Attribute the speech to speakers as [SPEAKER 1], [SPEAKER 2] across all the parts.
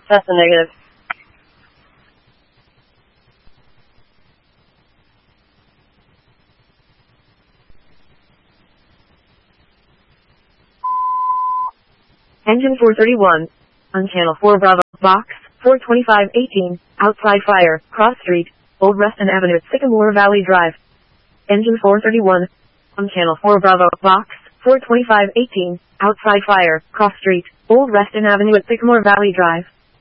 [SPEAKER 1] That's a negative. Engine 431. On Channel 4 Bravo, Box 42518, outside fire, cross street, Old Reston Avenue, Sycamore Valley Drive. Engine 431. On Channel 4 Bravo, Box 42518, outside fire, cross street, Old Reston Avenue at Sycamore Valley Drive.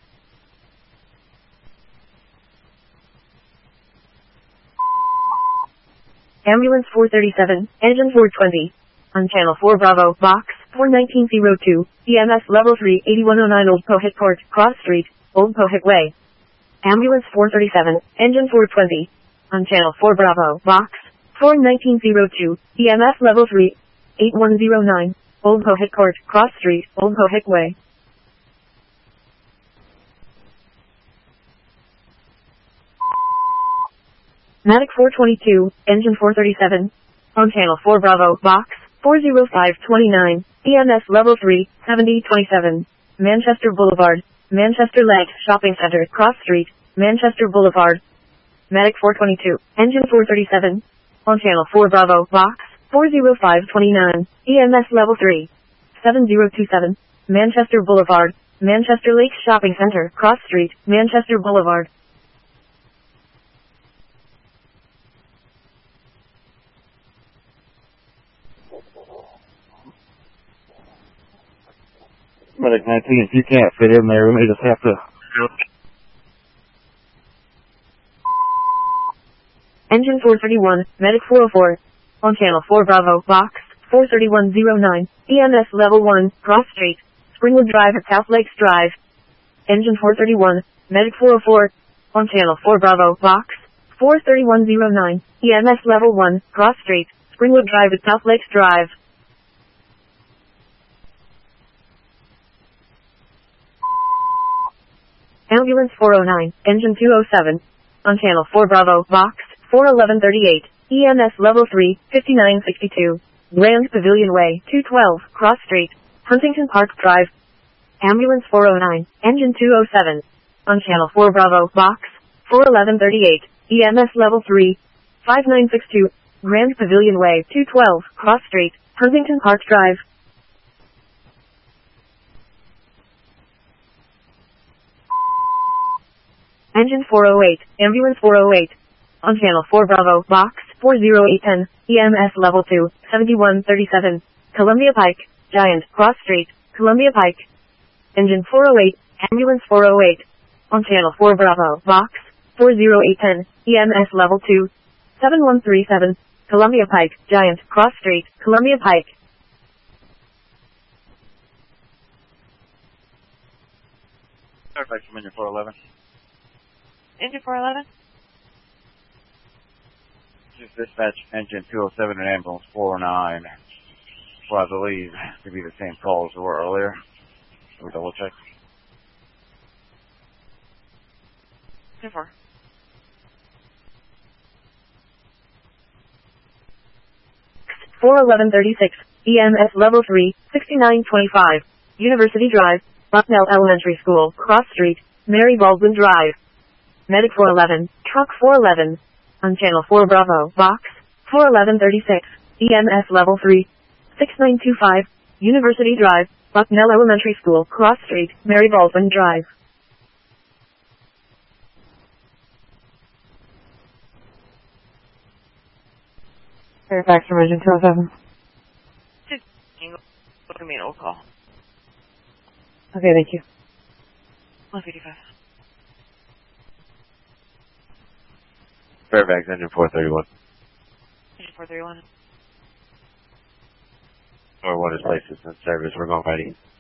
[SPEAKER 1] Ambulance 437, Engine 420. On Channel 4 Bravo, Box 41902, EMS Level 3, 8109 Old Pohick Court, Cross Street, Old Pohick Way. Ambulance 437, Engine 420. On Channel 4 Bravo, Box 41902, EMS Level 3, 8109, Old Pohick Court, Cross Street, Old Pohick Way. Medic 422, Engine 437. On Channel 4 Bravo, Box 40529, EMS Level 3, 7027, Manchester Boulevard, Manchester Lake Shopping Center, Cross Street, Manchester Boulevard. Medic 422, Engine 437. On Channel 4 Bravo, Box 40529, EMS Level 3, 7027, Manchester Boulevard, Manchester Lake Shopping Center, Cross Street, Manchester Boulevard.
[SPEAKER 2] Medic 19, if you can't fit in there, we may just have to...
[SPEAKER 1] Engine 431, Medic 404. On Channel 4 Bravo, Box 43109, EMS Level 1, Cross Street, Springwood Drive at South Lakes Drive. Engine 431, Medic 404. On Channel 4 Bravo, Box 43109, EMS Level 1, Cross Street, Springwood Drive at South Lakes Drive. Ambulance 409, Engine 207. On Channel 4 Bravo, Box 41138, EMS Level 3, 5962, Grand Pavilion Way, 212, Cross Street, Huntington Park Drive. Ambulance 409, Engine 207. On Channel 4 Bravo, Box 41138, EMS Level 3, 5962, Grand Pavilion Way, 212, Cross Street, Huntington Park Drive. Engine 408, Ambulance 408. On Channel 4 Bravo, Box 40810, EMS Level 2, 7137, Columbia Pike, Giant, Cross Street, Columbia Pike. Engine 408, Ambulance 408. On Channel 4 Bravo, Box 40810, EMS Level 2, 7137, Columbia Pike, Giant, Cross Street, Columbia Pike.
[SPEAKER 2] Fairfax from Engine 411.
[SPEAKER 3] Engine 411?
[SPEAKER 2] Just dispatch Engine 207 and Ambulance 409. Well, I believe to be the same call as we were earlier. Can we double check?
[SPEAKER 3] 10-4.
[SPEAKER 1] EMS Level 3, 6925, University Drive, Bucknell Elementary School, Cross Street, Mary Baldwin Drive. Medic 411, Truck 411. On Channel 4 Bravo, Box 41136, EMS Level 3, 6925, University Drive, Bucknell Elementary School, Cross Street, Mary Baldwin Drive.
[SPEAKER 3] Fairfax from Engine 207. Look at me an old call.
[SPEAKER 1] Okay, thank you.
[SPEAKER 3] 155.
[SPEAKER 2] Fairfax Engine 431.
[SPEAKER 3] Engine 431.
[SPEAKER 2] Or what is places in service? We're going by